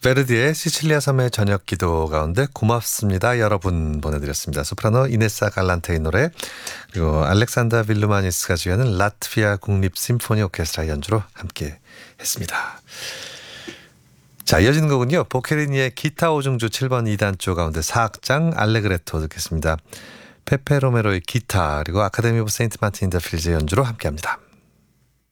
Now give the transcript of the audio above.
베르디의 시칠리아 섬의 저녁 기도 가운데 고맙습니다 여러분 보내드렸습니다. 소프라노 이네사 갈란테의 노래, 그리고 알렉산더 빌루마니스가 지휘하는 라트비아 국립 심포니 오케스트라 연주로 함께 했습니다. 자, 이어지는 곡은요, 보케리니의 기타 5중주 7번 2단조 가운데 4악장 알레그레토 듣겠습니다. 페페 로메로의 기타, 그리고 아카데미 오브 세인트 마틴 인 더 필즈의 연주로 함께합니다.